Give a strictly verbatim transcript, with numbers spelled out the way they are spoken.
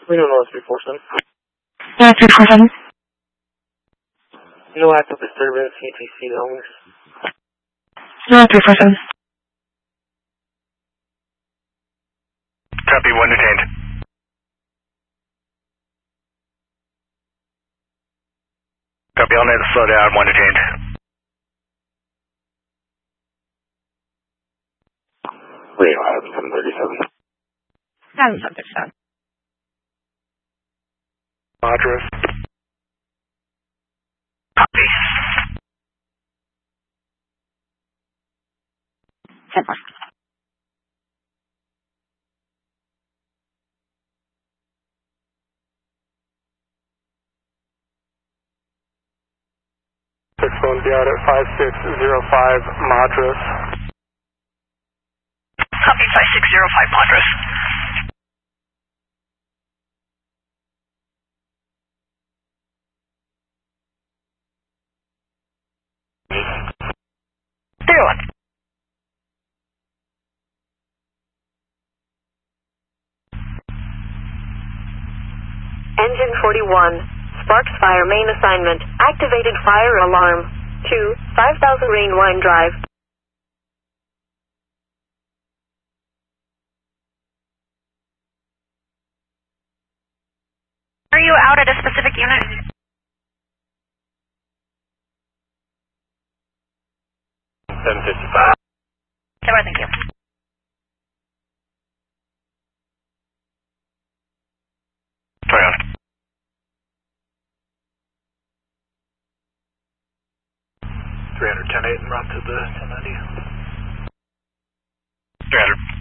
Reno North three four seven. Yeah, three four seven. No active disturbance, C T C downwards. Yeah, three four seven. Copy, one detained. Copy, I'll need to slow down, one detained. Reno Adams seven thirty-seven. Adams seven thirty-seven. Madras. Copy. ten four. Six one, be out at five six zero five Madras. Copy, five six zero five Madras. Zero one. Engine forty-one. Sparks fire main assignment. Activated fire alarm. two, five thousand Rain Wine Drive. Are you out at a specific unit? seven fifty-five. Sure, thank you. Toyota. three hundred ten eight and route to the ten ninety. three hundred.